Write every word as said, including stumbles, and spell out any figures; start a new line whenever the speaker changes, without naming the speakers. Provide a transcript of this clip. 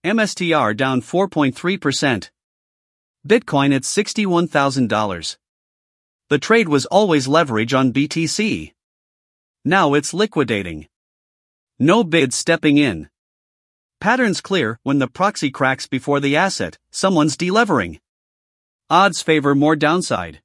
M S T R down four point three percent. Bitcoin at sixty-one thousand dollars. The trade was always leverage on B T C. Now it's liquidating. No bids stepping in. Patterns clear: when the proxy cracks before the asset, someone's delevering. Odds favor more downside.